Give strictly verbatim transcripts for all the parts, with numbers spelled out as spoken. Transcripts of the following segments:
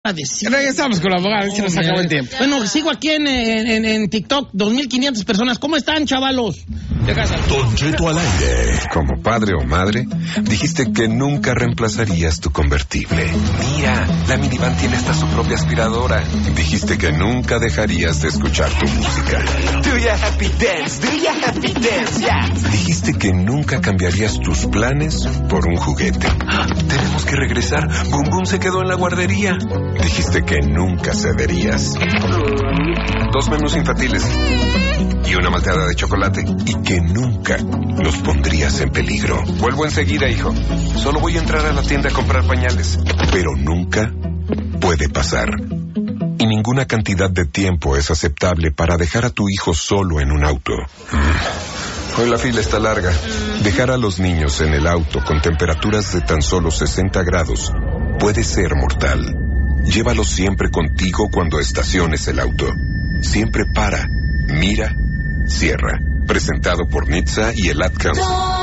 Decir. Regresamos con la abogada, se nos acabó el tiempo. Bueno, sigo aquí en, en, en TikTok, dos mil quinientas personas. ¿Cómo están, chavalos? Don Cheto al aire. Como padre o madre, dijiste que nunca reemplazarías tu convertible. Mira, la minivan tiene hasta su propia aspiradora. Dijiste que nunca dejarías de escuchar tu música. Do ya happy dance, do ya happy dance, yeah. Dijiste que nunca cambiarías tus planes por un juguete. Tenemos que regresar. Boom Boom se quedó en la guardería. Dijiste que nunca cederías. Dos menús infantiles y una malteada de chocolate. Y que nunca los pondrías en peligro. Vuelvo enseguida, hijo. Solo voy a entrar a la tienda a comprar pañales. Pero nunca puede pasar. Y ninguna cantidad de tiempo es aceptable para dejar a tu hijo solo en un auto. Hoy la fila está larga. Dejar a los niños en el auto con temperaturas de tan solo sesenta grados puede ser mortal. Llévalo siempre contigo cuando estaciones el auto. Siempre para, mira, cierra. Presentado por Nitsa y el Atcam.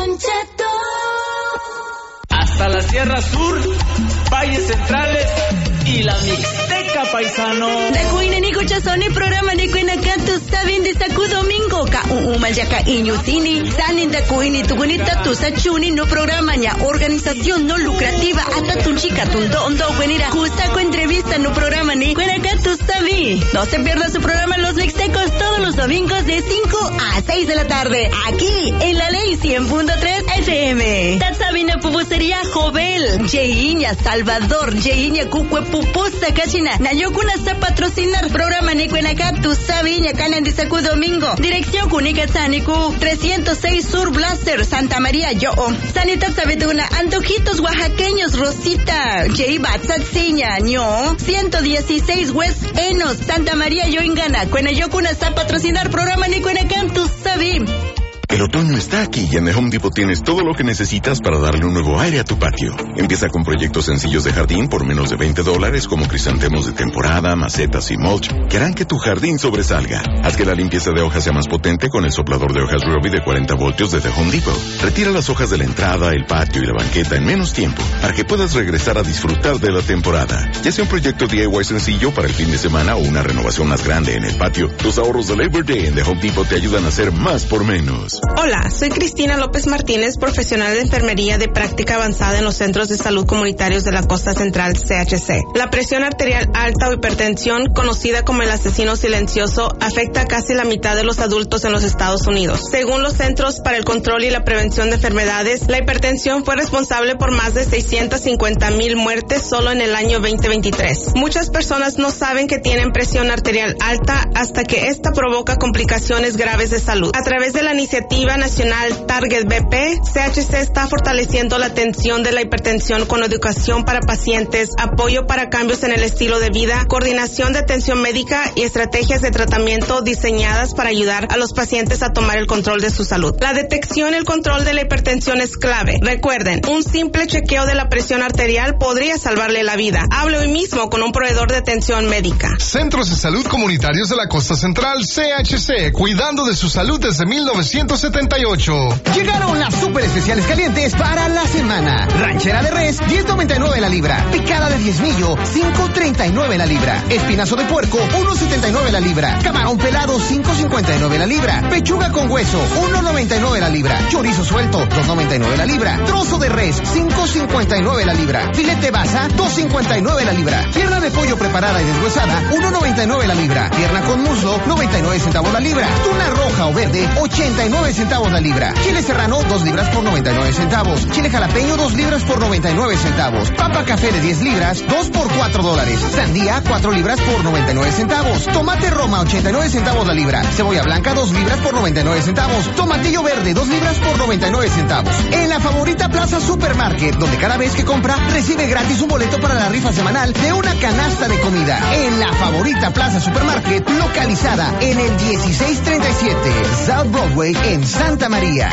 Hasta la Sierra Sur, valles centrales y la Mixteca, paisano. Dakuina ni kuchasoni programa ni kuina kantu sabin de saku domingo ka umal yaka inyusini sanin dakuini tugunita tu sachuni no programa nya organización no lucrativa hasta tu chica tu dondo venira justa con entrevista no programa ni kuina kantu sabi. No se pierda su programa Los Mixtecos todos los domingos de cinco a seis de la tarde aquí en la Ley cien punto tres F M. Tatsabina pupusería Jovel, Yeiña Salvador, Yeiña Cucue Pupusa Cachina, Nayokuna está patrocinar programa Nicuenacá, tu Sabiña Canan de Sacu Domingo, dirección Cunicatanicu, trescientos seis Sur Blaster, Santa María Yo, Sanita Sabetuna, Antojitos Oaxaqueños Rosita, Jeiba Tsatsiña, Ño, ciento dieciséis West Enos, Santa María Yo Ingana, Cuenayokuna está patrocinar programa Nicuenacá, tu Sabi. El otoño está aquí y en The Home Depot tienes todo lo que necesitas para darle un nuevo aire a tu patio. Empieza con proyectos sencillos de jardín por menos de veinte dólares como crisantemos de temporada, macetas y mulch que harán que tu jardín sobresalga. Haz que la limpieza de hojas sea más potente con el soplador de hojas Ryobi de cuarenta voltios de The Home Depot. Retira las hojas de la entrada, el patio y la banqueta en menos tiempo para que puedas regresar a disfrutar de la temporada. Ya sea un proyecto D I Y sencillo para el fin de semana o una renovación más grande en el patio, los ahorros de Labor Day en The Home Depot te ayudan a hacer más por menos. Hola, soy Cristina López Martínez, profesional de enfermería de práctica avanzada en los centros de salud comunitarios de la Costa Central C H C. La presión arterial alta o hipertensión, conocida como el asesino silencioso, afecta a casi la mitad de los adultos en los Estados Unidos. Según los Centros para el Control y la Prevención de Enfermedades, la hipertensión fue responsable por más de seiscientas cincuenta mil muertes solo en el año veinte veintitrés. Muchas personas no saben que tienen presión arterial alta hasta que esta provoca complicaciones graves de salud. A través de la iniciativa nacional Target B P, C H C está fortaleciendo la atención de la hipertensión con educación para pacientes, apoyo para cambios en el estilo de vida, coordinación de atención médica y estrategias de tratamiento diseñadas para ayudar a los pacientes a tomar el control de su salud. La detección y el control de la hipertensión es clave. Recuerden, un simple chequeo de la presión arterial podría salvarle la vida. Hable hoy mismo con un proveedor de atención médica. Centros de Salud Comunitarios de la Costa Central C H C, cuidando de su salud desde mil novecientos setenta y ocho. Llegaron las super especiales calientes para la semana. Ranchera de res, diez noventa y nueve la libra. Picada de diezmillo, cinco treinta y nueve la libra. Espinazo de puerco, uno setenta y nueve la libra. Camarón pelado, cinco cincuenta y nueve la libra. Pechuga con hueso, uno noventa y nueve la libra. Chorizo suelto, dos noventa y nueve la libra. Trozo de res, cinco cincuenta y nueve la libra. Filete basa, dos cincuenta y nueve la libra. Pierna de pollo preparada y deshuesada, uno noventa y nueve la libra. Pierna con muslo, noventa y nueve centavos la libra. Tuna roja o verde, ochenta y nueve centavos la libra. Chile serrano, dos libras por noventa y nueve centavos. Chile jalapeño, dos libras por noventa y nueve centavos. Papa café de diez libras, dos por cuatro dólares. Sandía, cuatro libras por noventa y nueve centavos. Tomate Roma, ochenta y nueve centavos la libra. Cebolla blanca, dos libras por noventa y nueve centavos. Tomatillo verde, dos libras por noventa y nueve centavos. En la Favorita Plaza Supermarket, donde cada vez que compra, recibe gratis un boleto para la rifa semanal de una canasta de comida. En la Favorita Plaza Supermarket, localizada en el dieciséis treinta y siete South Broadway en Santa María.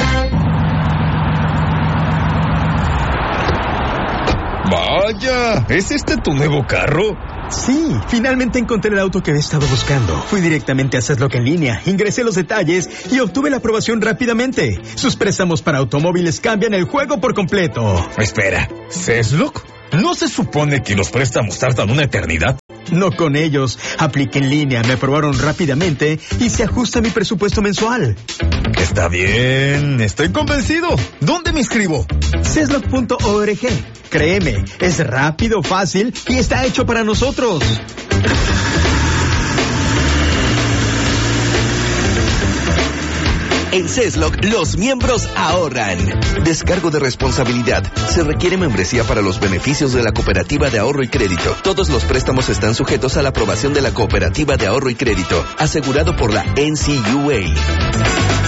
Vaya, ¿es este tu nuevo carro? Sí, finalmente encontré el auto que había estado buscando. Fui directamente a Cesloc en línea, ingresé los detalles y obtuve la aprobación rápidamente. Sus préstamos para automóviles cambian el juego por completo. Espera, ¿Cesloc? ¿No se supone que los préstamos tardan una eternidad? No con ellos. Apliqué en línea, me aprobaron rápidamente y se ajusta mi presupuesto mensual. Está bien, estoy convencido. ¿Dónde me inscribo? Cesloc punto org. Créeme, es rápido, fácil y está hecho para nosotros. En Cesloc, los miembros ahorran. Descargo de responsabilidad. Se requiere membresía para los beneficios de la Cooperativa de Ahorro y Crédito. Todos los préstamos están sujetos a la aprobación de la Cooperativa de Ahorro y Crédito, asegurado por la N C U A.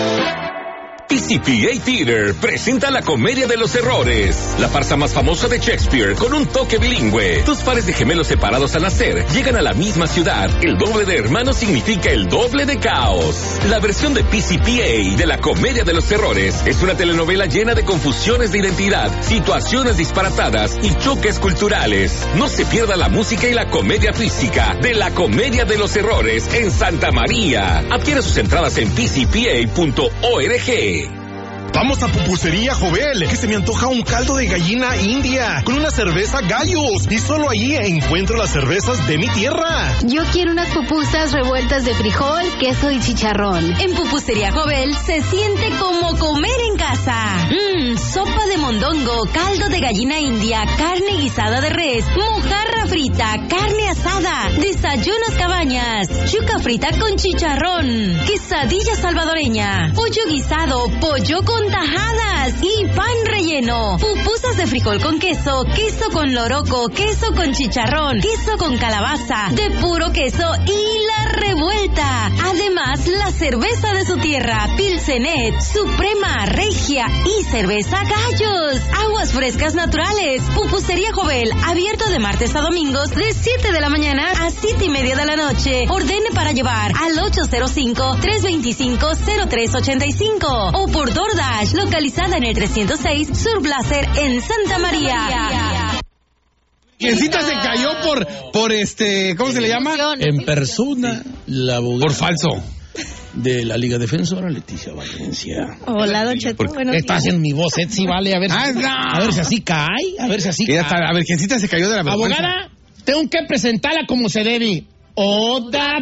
P C P A Theater presenta La Comedia de los Errores, la farsa más famosa de Shakespeare con un toque bilingüe. Dos pares de gemelos separados al nacer llegan a la misma ciudad. El doble de hermanos significa el doble de caos. La versión de P C P A de La Comedia de los Errores es una telenovela llena de confusiones de identidad, situaciones disparatadas y choques culturales. No se pierda la música y la comedia física de La Comedia de los Errores en Santa María. Adquiere sus entradas en P C P A punto org. Vamos a Pupusería Jovel, que se me antoja un caldo de gallina india con una cerveza Gallos, y solo allí encuentro las cervezas de mi tierra. Yo quiero unas pupusas revueltas de frijol, queso y chicharrón. En Pupusería Jovel se siente como comer en casa. Mmm, sopa de mondongo, caldo de gallina india, carne guisada de res, mojarra frita, carne asada, desayunos cabañas, chuca frita con chicharrón, quesadilla salvadoreña, pollo guisado, pollo con tajadas y pan relleno, pupusas de frijol con queso, queso con loroco, queso con chicharrón, queso con calabaza, de puro queso y la revuelta. Además, la cerveza de su tierra, Pilsenet, Suprema, Regia y cerveza Gallos. Aguas frescas naturales. Pupusería Jovel, abierto de martes a domingos de siete de la mañana a siete y media de la noche. Ordene para llevar al ocho cero cinco, tres dos cinco, cero tres ocho cinco o por DoorDash, localizada en el trescientos seis Sur Blaser en Santa María. Quiencita se cayó por, por este, ¿cómo se le llama? En persona, la abogada. Por falso. De la Liga Defensora, Leticia Valencia. Hola, Don Cheto. Está haciendo mi voz, ¿eh? Sí, vale, a ver si, ah, no. a ver si así cae, a ver si así cae. Está, a ver, Quiencita se cayó de la vergüenza. Abogada, tengo que presentarla como se debe. ¡Oda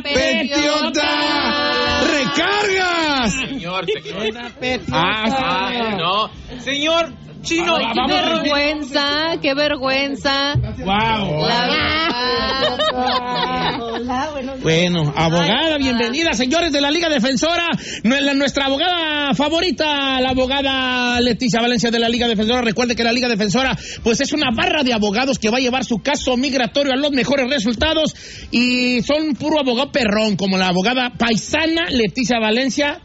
Petiota! ¡Recargas! Señor, señor. Ah, ah, no. Señor Chino. Ay, qué vergüenza, qué vergüenza. Wow. La Hola, bueno, abogada, bienvenida, señores de la Liga Defensora. Nuestra abogada favorita, la abogada Leticia Valencia de la Liga Defensora. Recuerde que la Liga Defensora, pues es una barra de abogados que va a llevar su caso migratorio a los mejores resultados y son puro abogado perrón, como la abogada paisana Leticia Valencia.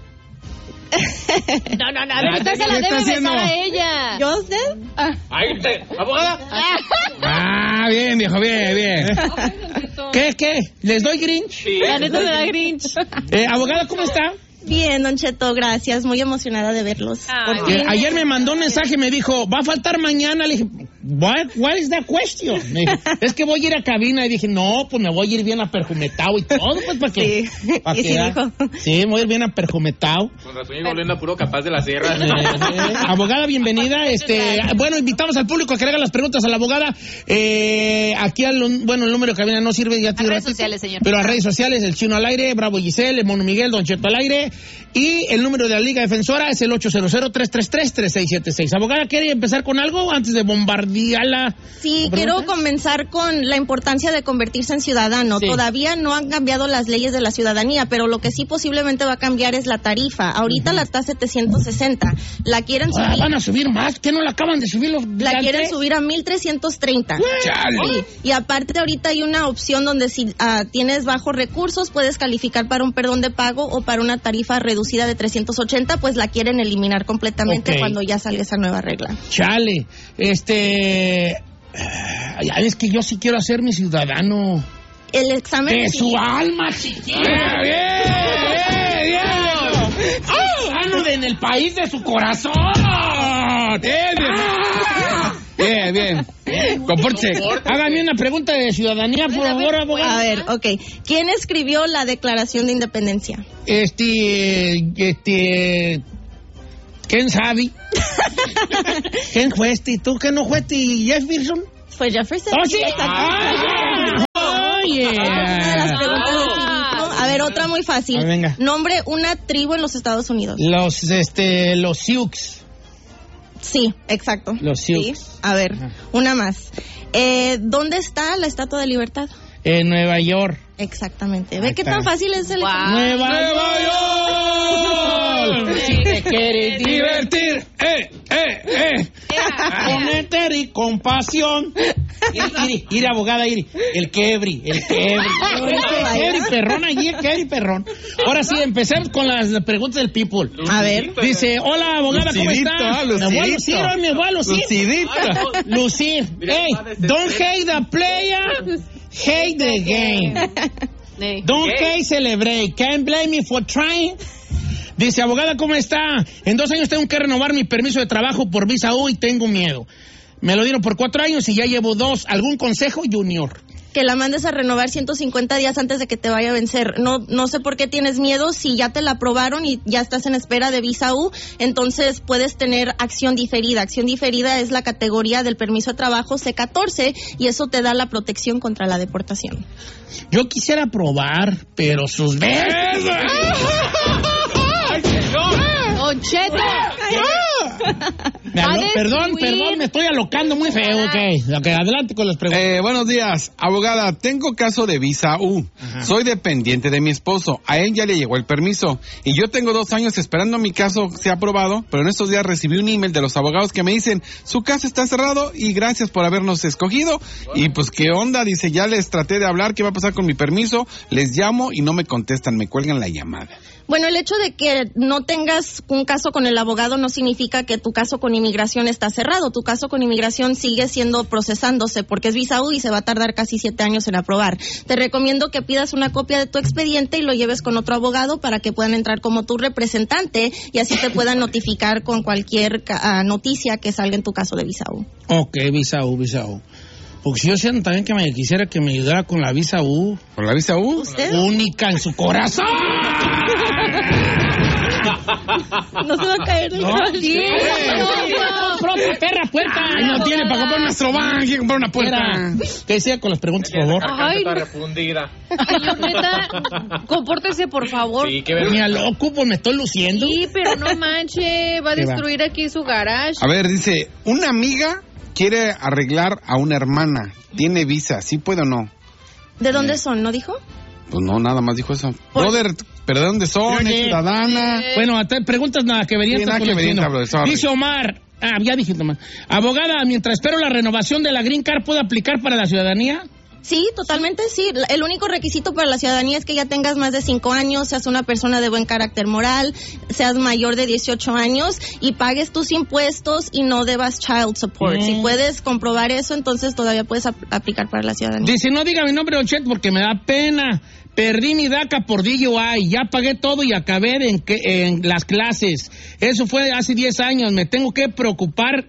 No, no, no, a ver, usted se la debe besar a ella. ¿Yo sé? Ah. Ahí usted, abogada. Ah, bien, viejo, bien, bien. ¿Qué, qué? ¿Les doy Grinch? Sí. La neta me da Grinch. Eh, abogada, ¿cómo está? Bien, Don Cheto, gracias. Muy emocionada de verlos. Eh, ayer me mandó un mensaje, me dijo, ¿va a faltar mañana? Le dije, what, what is that question? Me dijo, es que voy a ir a cabina. Y dije, no, pues me voy a ir bien aperjumetado y todo, pues, ¿para qué? Sí, ¿para y qué? sí, dijo. Sí, me voy a ir bien aperjumetado. Con razón iba volviendo a puro Capaz de la Sierra. Eh, eh, abogada, bienvenida. Este, bueno, invitamos al público a que le haga las preguntas a la abogada. Eh, aquí, al, bueno, el número de cabina no sirve, ya a redes sociales, señor. Pero a redes sociales, el Chino al aire, Bravo Giselle, el Mono Miguel, Don Cheto al aire. Y el número de la Liga Defensora es el ocho cero cero, tres tres tres, tres seis siete seis. Abogada, ¿quiere empezar con algo antes de bombardearla? Sí, quiero comenzar con la importancia de convertirse en ciudadano. Sí. Todavía no han cambiado las leyes de la ciudadanía, pero lo que sí posiblemente va a cambiar es la tarifa. Ahorita uh-huh. la está setecientos sesenta. La quieren subir. Ah, van a subir más, ¿qué no la acaban de subir los La antes? Quieren subir a mil trescientos treinta. Sí. Y aparte ahorita hay una opción donde si uh, tienes bajos recursos puedes calificar para un perdón de pago o para una tarifa reducida de trescientos ochenta, pues la quieren eliminar completamente okay. cuando ya salga esa nueva regla. Chale, este... Ya es que yo sí quiero hacer mi ciudadano. El examen... ¡De sí. su alma, chiquita! ¡Bien, bien, bien! ¡Ciudadano en el país de su corazón! ¡Bien, bien! Bien, bien. Compórtese. Hágame una pregunta de ciudadanía, por favor, abogado. A ver, ok. ¿Quién escribió la Declaración de Independencia? Este... Este... ¿Quién sabe? ¿Quién fuiste? ¿Y tú qué no fuiste? ¿Jefferson? Fue Jefferson. ¡Oh, sí! Ah, ¡Oh, yeah! A ver, otra muy fácil. A ver, venga. Nombre una tribu en los Estados Unidos. Los, este, los Sioux. Sí, exacto. Los Sioux. Sí. A ver, Ajá. una más. Eh, ¿Dónde está la Estatua de Libertad? En Nueva York. Exactamente. ¿Ve qué tan fácil es el... Wow. ¡Nueva, Nueva York! Si te quieres divertir, eh, eh, eh. Con éter y compasión. Ir, ir, abogada, ir. El quebri, el quebri. El quebri perrón allí, el quebri perrón. Ahora sí, empecemos con las preguntas del people. A ver. Dice, hola, abogada, ¿cómo está? Me voy a lucir, hoy me voy a lucir. Lucidita. Lucir. Hey, don't hate the player, hate the game. Don't hate, celebrate. Can't blame me for trying. Dice, abogada, ¿cómo está? En dos años tengo que renovar mi permiso de trabajo por visa U y tengo miedo. Me lo dieron por cuatro años y ya llevo dos. ¿Algún consejo, Junior? Que la mandes a renovar ciento cincuenta días antes de que te vaya a vencer. No, no sé por qué tienes miedo. Si ya te la aprobaron y ya estás en espera de visa U, entonces puedes tener acción diferida. Acción diferida es la categoría del permiso de trabajo C catorce y eso te da la protección contra la deportación. Yo quisiera aprobar, pero sus veces... ¡Don Cheto! Aló, perdón, perdón, me estoy alocando muy feo. Ok, okay, adelante con las preguntas. Eh, buenos días, abogada. Tengo caso de visa U. Ajá. Soy dependiente de mi esposo. A él ya le llegó el permiso. Y yo tengo dos años esperando mi caso sea aprobado, pero en estos días recibí un email de los abogados que me dicen, su caso está cerrado y gracias por habernos escogido. Y pues, ¿qué onda? Dice, ya les traté de hablar, ¿qué va a pasar con mi permiso? Les llamo y no me contestan, me cuelgan la llamada. Bueno, el hecho de que no tengas un caso con el abogado no significa que tu caso con inmigración está cerrado. Tu caso con inmigración sigue siendo procesándose porque es visa U y se va a tardar casi siete años en aprobar. Te recomiendo que pidas una copia de tu expediente y lo lleves con otro abogado para que puedan entrar como tu representante y así te puedan notificar con cualquier uh, noticia que salga en tu caso de visa U. Ok, visa U, visa U. Porque si yo siento también que me quisiera que me ayudara con la visa U. ¿Con la visa U? ¿Usted? Única en su corazón. No se va a caer el no, sí. Propia perra puerta. Ay, no tiene para comprar una Astroban, quiere comprar una puerta. Que sea con las preguntas, por favor. Ay, está refundida. Señor neta, compórtese, por favor. Sí, que me aloco, pues me estoy luciendo. Sí, pero no manche, va a destruir va? aquí su garage. A ver, dice, una amiga quiere arreglar a una hermana. Tiene visa, ¿sí puede o no? ¿De dónde eh. son? ¿No dijo? Pues no, nada más dijo eso. Por... Brother, ¿pero de dónde son? ¿Es ciudadana? Eh. Bueno, hasta preguntas nada que verían. Sí, nada que verían, dice Omar. Ah, ya dije, Omar. Abogada, mientras espero la renovación de la Green Card, ¿puedo aplicar para la ciudadanía? Sí, totalmente sí. El único requisito para la ciudadanía es que ya tengas más de cinco años, seas una persona de buen carácter moral, seas mayor de dieciocho años y pagues tus impuestos y no debas child support. Mm. Si puedes comprobar eso, entonces todavía puedes ap- aplicar para la ciudadanía. Dice, no diga mi nombre, Don Chet, porque me da pena. Perdí mi DACA por D U I, ya pagué todo y acabé en, que, en las clases. Eso fue hace diez años, me tengo que preocupar.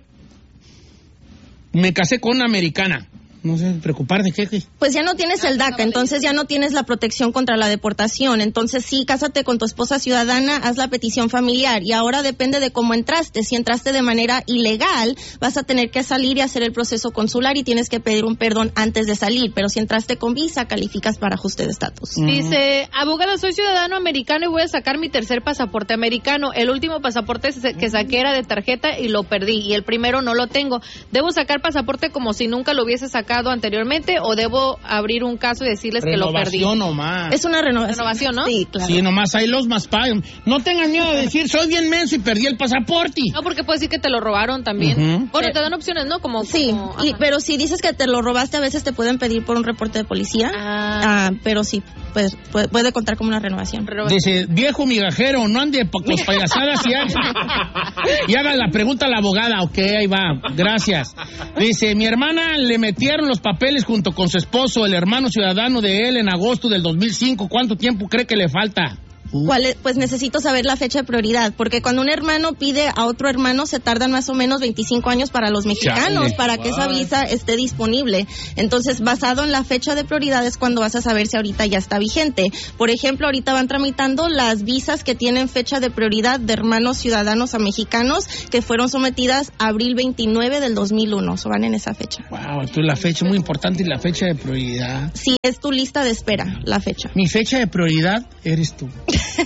Me casé con una americana. No sé, preocupar de qué. Pues ya no tienes el DACA, entonces ya no tienes la protección contra la deportación. Entonces sí, cásate con tu esposa ciudadana, haz la petición familiar y ahora depende de cómo entraste. Si entraste de manera ilegal, vas a tener que salir y hacer el proceso consular y tienes que pedir un perdón antes de salir. Pero si entraste con visa, calificas para ajuste de estatus. Uh-huh. Dice, abogada, soy ciudadano americano y voy a sacar mi tercer pasaporte americano. El último pasaporte que saqué era de tarjeta y lo perdí y el primero no lo tengo. ¿Debo sacar pasaporte como si nunca lo hubiese sacado anteriormente o debo abrir un caso y decirles que lo perdí? Renovación nomás. Es una renovación. Renovación, ¿no? Sí, claro. Sí, nomás hay los más pagan. No tengan miedo de decir, soy bien menso y perdí el pasaporte. No, porque puede decir que te lo robaron también. Uh-huh. Bueno, te dan opciones, ¿no? Como, sí, como, y, pero si dices que te lo robaste, a veces te pueden pedir por un reporte de policía. Ah. Ah, pero sí, pues puede, puede contar como una renovación. Dice, viejo migajero, no ande con payasadas y haga, y haga la pregunta a la abogada. Ok, ahí va, gracias. Dice, mi hermana le metieron los papeles junto con su esposo, el hermano ciudadano de él, en agosto del dos mil cinco. ¿Cuánto tiempo cree que le falta? Uh. ¿Cuál es? Pues necesito saber la fecha de prioridad, porque cuando un hermano pide a otro hermano se tardan más o menos veinticinco años para los mexicanos, Chale. para que wow. esa visa esté disponible. Entonces, basado en la fecha de prioridad es cuando vas a saber si ahorita ya está vigente. Por ejemplo, ahorita van tramitando las visas que tienen fecha de prioridad de hermanos ciudadanos a mexicanos que fueron sometidas abril veintinueve del dos mil uno. O so van en esa fecha. Wow, entonces la fecha muy importante y la fecha de prioridad. Sí, es tu lista de espera, la fecha. Mi fecha de prioridad eres tú. ¿Qué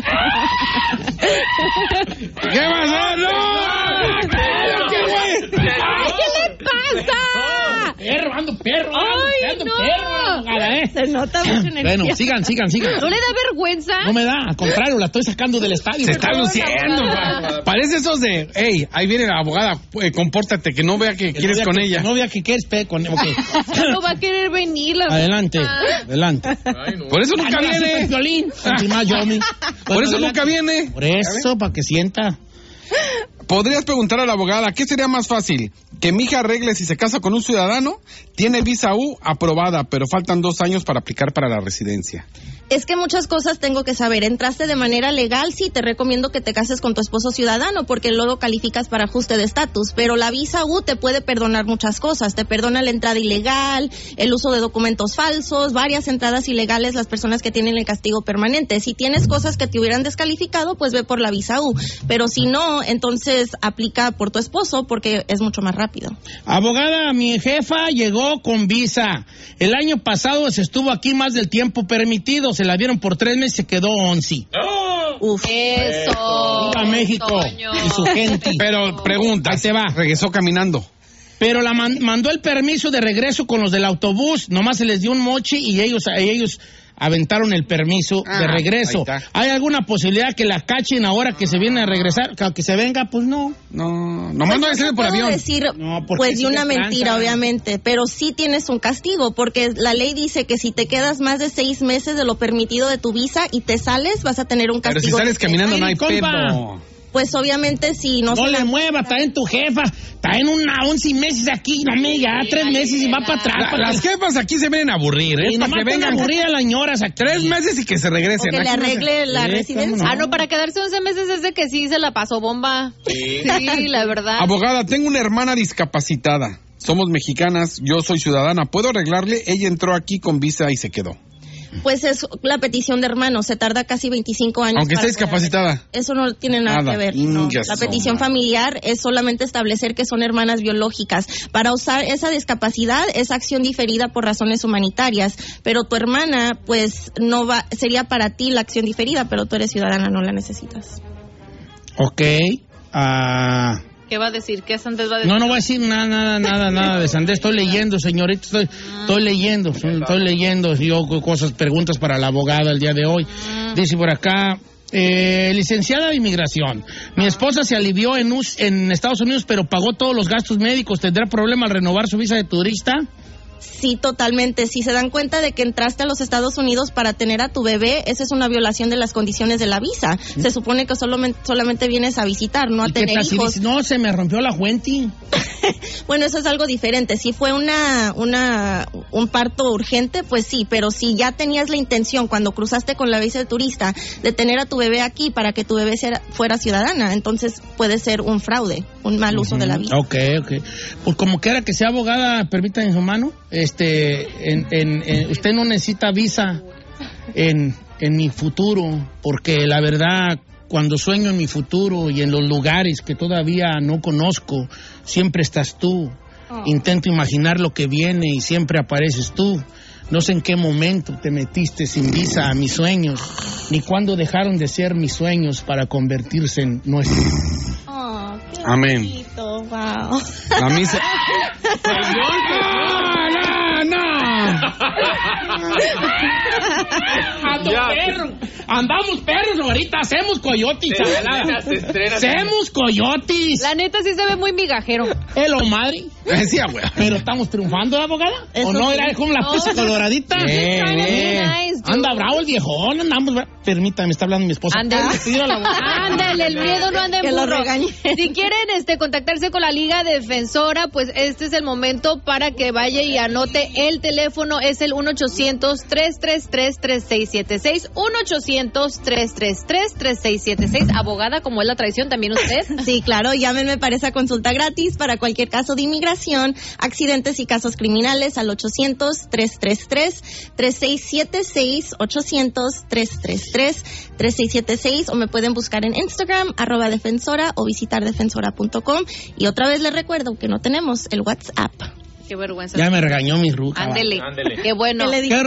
pasa? ¡No! ¿Qué le pasa? Perro, ando perro. ¡Ay, ando no! Perro, ¿eh? Se nota mucha energía. Bueno, sigan, sigan, sigan. ¿No le da vergüenza? No me da, al contrario, la estoy sacando del estadio. Se está luciendo. Pa. Parece esos de, hey, ahí viene la abogada, eh, compórtate, que no vea que, que quieres no con que, ella. Que no vea que quieres pe con okay. No va a querer venir. La adelante, adelante. Ay, no. Por eso nunca Ay, viene. Violín, Por eso nunca viene. Por eso, para que sienta. Podrías preguntar a la abogada, ¿qué sería más fácil? ¿Que mi hija arregle si se casa con un ciudadano? Tiene visa U aprobada, pero faltan dos años para aplicar para la residencia. Es que muchas cosas tengo que saber. Entraste de manera legal, sí, te recomiendo que te cases con tu esposo ciudadano porque luego calificas para ajuste de estatus, pero la visa U te puede perdonar muchas cosas. Te perdona la entrada ilegal, el uso de documentos falsos, varias entradas ilegales, las personas que tienen el castigo permanente. Si tienes cosas que te hubieran descalificado, pues ve por la visa U, pero si no, entonces aplica por tu esposo porque es mucho más rápido. Abogada, mi jefa llegó con visa. El año pasado se estuvo aquí más del tiempo permitido. Se la dieron por tres meses y se quedó once. ¡Oh! Uf. Eso. Viva México Toño. y su gente. Pero pregunta, ahí se va. Regresó caminando. Pero la man- mandó el permiso de regreso con los del autobús. Nomás se les dio un moche y ellos, ellos aventaron el permiso ah, de regreso. ¿Hay alguna posibilidad que la cachen ahora que se viene a regresar? Que se venga, pues no. No, nomás no decirle por avión. Decir, no, pues de una mentira, tranza. Obviamente, pero sí tienes un castigo, porque la ley dice que si te quedas más de seis meses de lo permitido de tu visa y te sales, vas a tener un castigo. Pero si sales caminando no hay pedo. Pues obviamente si no... No se le la... mueva, está en tu jefa, está en una once meses aquí, no me ya tres meses y va para atrás. La, las jefas aquí se vienen a aburrir, ¿eh? Y para que vengan a aburrir a las señoras aquí. Tres meses y que se regresen. O que le arregle la ¿Sí? residencia. No? Ah, no, para quedarse once meses es de que sí se la pasó bomba. Sí, sí, la verdad. Abogada, tengo una hermana discapacitada. Somos mexicanas, yo soy ciudadana. ¿Puedo arreglarle? Ella entró aquí con visa y se quedó. Pues es la petición de hermanos, se tarda casi veinticinco años. Aunque esté discapacitada. Eso no tiene nada, nada. que ver. No. La petición familiar es solamente establecer que son hermanas biológicas. Para usar esa discapacidad es acción diferida por razones humanitarias, pero tu hermana, pues, no va, sería para ti la acción diferida, pero tú eres ciudadana, no la necesitas. Ok. Ah... Uh... ¿Qué va a decir? ¿Qué Sandés va a decir? No, no voy a decir nada, nada, nada, nada de Sandés. Estoy leyendo, señorita, estoy, ah. estoy leyendo, estoy leyendo yo cosas, preguntas para la abogada el día de hoy. Ah. Dice por acá, eh, licenciada de inmigración, mi esposa se alivió en, en Estados Unidos, pero pagó todos los gastos médicos. ¿Tendrá problema al renovar su visa de turista? Sí, totalmente. Si se dan cuenta de que entraste a los Estados Unidos para tener a tu bebé, esa es una violación de las condiciones de la visa. Se supone que solamente, solamente vienes a visitar, no a tener hijos. Si no, se me rompió la fuente. Bueno, eso es algo diferente. Si fue una, una, un parto urgente, pues sí, pero si ya tenías la intención cuando cruzaste con la visa de turista de tener a tu bebé aquí para que tu bebé sea, fuera ciudadana, entonces puede ser un fraude, un mal uso uh-huh. de la visa. Ok, ok. Pues como quiera que sea abogada, permítanme su mano, este, en, en, en, usted no necesita visa en, en mi futuro, porque la verdad, cuando sueño en mi futuro y en los lugares que todavía no conozco, siempre estás tú. Oh. Intento imaginar lo que viene y siempre apareces tú. No sé en qué momento te metiste sin visa a mis sueños, ni cuándo dejaron de ser mis sueños para convertirse en nuestros. Oh, qué amén. Bonito, wow. La misa. ¡No, no, no! ¡Ando perro! Andamos perros ahorita, hacemos coyotes. Hacemos coyotes. La neta sí se ve muy migajero. Hello, madre. Decía, güey. Pero estamos triunfando, ¿la abogada? Eso ¿O no? Sí. Era como la No, puse coloradita. Bien, bien. Nice, anda bravo el viejón, andamos bravo. Permítame, está hablando mi esposa. Ándale, ándale, el miedo no anda en que burro. Lo regañe. Si quieren este, contactarse con la Liga Defensora, pues este es el momento para que vaya y anote el teléfono. Es es el uno ochocientos, tres tres tres, tres seis siete seis, uno ochocientos, tres tres tres, tres seis siete seis. Abogada, como es la tradición, ¿también usted? Sí, claro, llámenme para esa consulta gratis para cualquier caso de inmigración, accidentes y casos criminales al ochocientos, tres tres tres, tres seis siete seis, ochocientos, tres tres tres, tres seis siete seis, o me pueden buscar en Instagram, arroba defensora, o visitar defensora punto com. Y otra vez les recuerdo que no tenemos el WhatsApp. Qué vergüenza. Ya me regañó mi Ruth. Ándele. Ándele. Qué bueno. ¿Qué